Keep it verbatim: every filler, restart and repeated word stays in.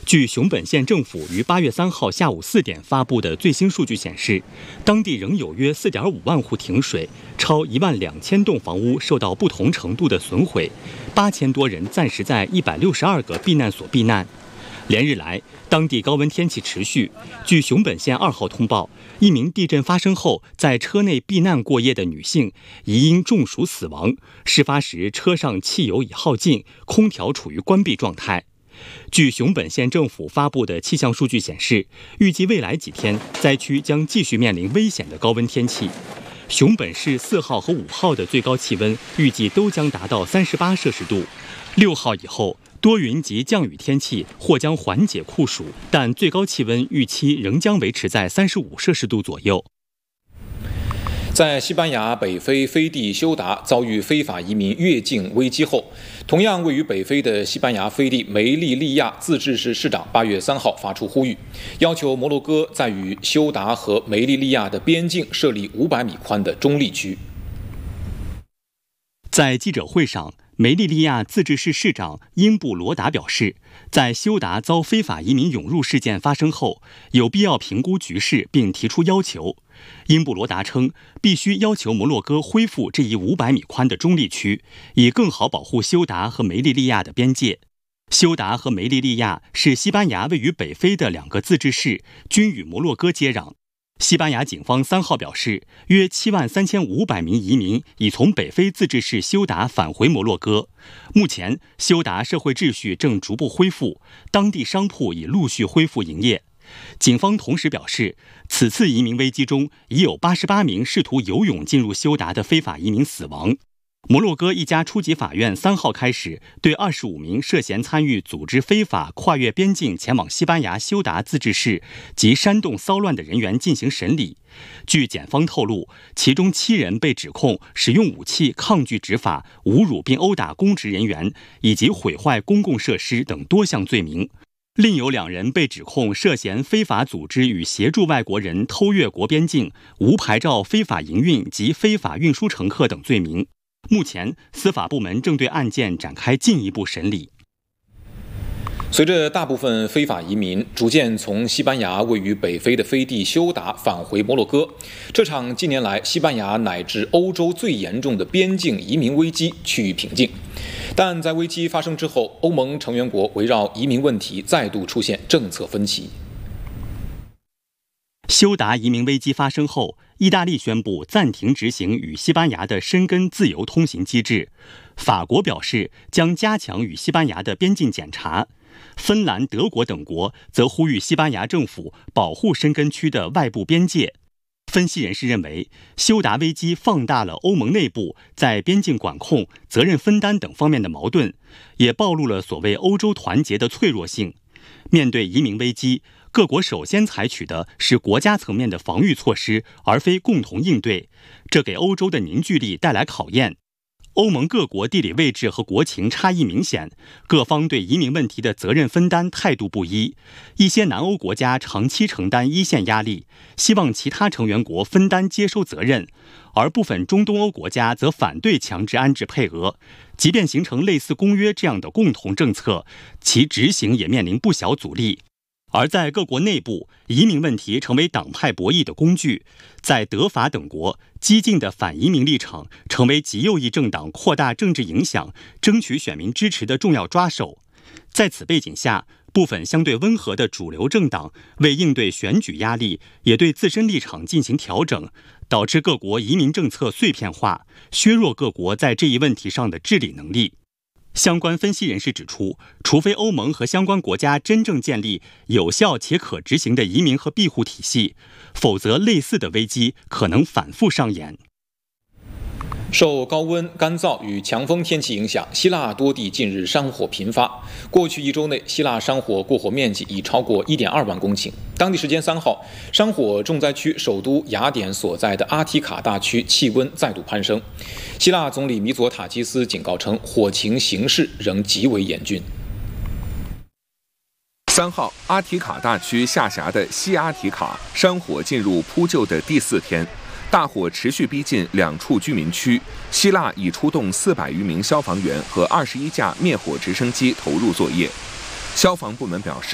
据熊本县政府于八月三号下午四点发布的最新数据显示，当地仍有约四点五万户停水，超一万两千栋房屋受到不同程度的损毁，八千多人暂时在一百六十二个避难所避难。连日来，当地高温天气持续。据熊本县二号通报，一名地震发生后在车内避难过夜的女性疑因中暑死亡。事发时，车上汽油已耗尽，空调处于关闭状态。据熊本县政府发布的气象数据显示，预计未来几天灾区将继续面临危险的高温天气。熊本市四号和五号的最高气温预计都将达到三十八摄氏度。六号以后，多云及降雨天气或将缓解酷暑，但最高气温预期仍将维持在三十五摄氏度左右。 在西班牙北非飞地休达遭遇非法移民越境危机后，同样位于北非的西班牙飞地梅利利亚自治市市长八月三号发出呼吁，要求摩洛哥在与休达和梅利利亚的边境设立五百米宽的中立区。 在记者会上，梅利利亚自治市市长英布罗达表示，在休达遭非法移民涌入事件发生后，有必要评估局势并提出要求。英布罗达称，必须要求摩洛哥恢复这一五百米宽的中立区，以更好保护休达和梅利利亚的边界。休达和梅利利亚是西班牙位于北非的两个自治市，均与摩洛哥接壤。西班牙警方三号表示，约七万三千五百名移民已从北非自治市休达返回摩洛哥。目前，休达社会秩序正逐步恢复，当地商铺已陆续恢复营业。警方同时表示，此次移民危机中已有八十八名试图游泳进入休达的非法移民死亡。摩洛哥一家初级法院三号开始对二十五名涉嫌参与组织非法跨越边境前往西班牙休达自治市及煽动骚乱的人员进行审理。据检方透露，其中七人被指控使用武器抗拒执法、侮辱并殴打公职人员以及毁坏公共设施等多项罪名。另有两人被指控涉嫌非法组织与协助外国人偷越国边境、无牌照非法营运及非法运输乘客等罪名。目前，司法部门正对案件展开进一步审理。 随着大部分非法移民逐渐从西班牙位于北非的飞地休达返回摩洛哥，这场近年来西班牙乃至欧洲最严重的边境移民危机趋于平静。但在危机发生之后，欧盟成员国围绕移民问题再度出现政策分歧。 休达移民危机发生后，意大利宣布暂停执行与西班牙的申根自由通行机制，法国表示将加强与西班牙的边境检查，芬兰、德国等国则呼吁西班牙政府保护申根区的外部边界。分析人士认为，休达危机放大了欧盟内部在边境管控、责任分担等方面的矛盾，也暴露了所谓欧洲团结的脆弱性。面对移民危机，各国首先采取的是国家层面的防御措施，而非共同应对，这给欧洲的凝聚力带来考验。欧盟各国地理位置和国情差异明显，各方对移民问题的责任分担态度不一。一些南欧国家长期承担一线压力，希望其他成员国分担接收责任，而部分中东欧国家则反对强制安置配额。即便形成类似公约这样的共同政策，其执行也面临不小阻力。而在各国内部，移民问题成为党派博弈的工具。在德法等国，激进的反移民立场成为极右翼政党扩大政治影响、争取选民支持的重要抓手。在此背景下，部分相对温和的主流政党为应对选举压力，也对自身立场进行调整，导致各国移民政策碎片化，削弱各国在这一问题上的治理能力。相关分析人士指出，除非欧盟和相关国家真正建立有效且可执行的移民和庇护体系，否则类似的危机可能反复上演。 受高温、干燥与强风天气影响，希腊多地近日山火频发。过去一周内，希腊山火过火面积已超过 一点二万公顷。当地时间三号，山火重灾区首都雅典所在的阿提卡大区气温再度攀升。希腊总理米佐塔基斯警告称，火情形势仍极为严峻。 三号，阿提卡大区下辖的西阿提卡山火进入扑救的第四天。大火持续逼近两处居民区，希腊已出动四百余名消防员和二十一架灭火直升机投入作业。消防部门表示，